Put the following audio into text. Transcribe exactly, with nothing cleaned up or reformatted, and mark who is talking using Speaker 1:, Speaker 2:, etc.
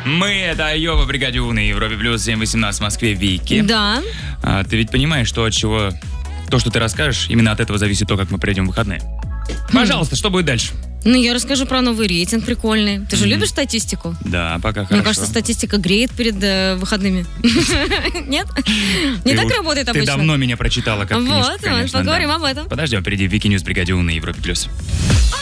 Speaker 1: Мы, это Айова, бригаде У на Европе Плюс, семь восемнадцать в Москве, Вики.
Speaker 2: Да.
Speaker 1: А, ты ведь понимаешь, что от чего... То, что ты расскажешь, именно от этого зависит то, как мы пройдем в выходные. Пожалуйста, что будет дальше?
Speaker 2: Ну, я расскажу про новый рейтинг прикольный. Ты же
Speaker 1: Мгм.
Speaker 2: любишь статистику?
Speaker 1: Да, пока
Speaker 2: Мне
Speaker 1: хорошо.
Speaker 2: кажется, статистика греет перед э, выходными. Нет? Не
Speaker 1: Ты
Speaker 2: так
Speaker 1: уж-
Speaker 2: работает
Speaker 1: Ты
Speaker 2: обычно.
Speaker 1: давно меня прочитала, как книжку,
Speaker 2: Вот, вот,
Speaker 1: конечно,
Speaker 2: поговорим
Speaker 1: да.
Speaker 2: об этом.
Speaker 1: Подождем, впереди Вики Ньюс, бригаде У на Европе Плюс.